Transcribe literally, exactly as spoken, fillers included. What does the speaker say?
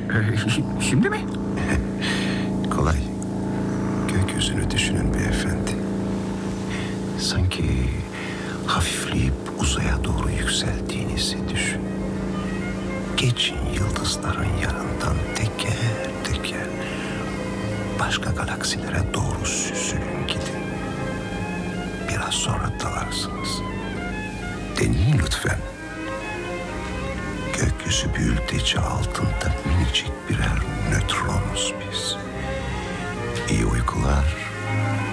Ee, şimdi mi? Kolay. Gökyüzünü düşünün beyefendi. Sanki hafifleyip uzaya doğru yükseldiğinizi düşün. Geçin yıldızların yanından teker teker başka galaksilere doğru süzülün gidin. Biraz sonra dalarsınız. Deneyin lütfen. Gökyüzü büyülteci altında minicik birer nötronuz biz. İyi uykular.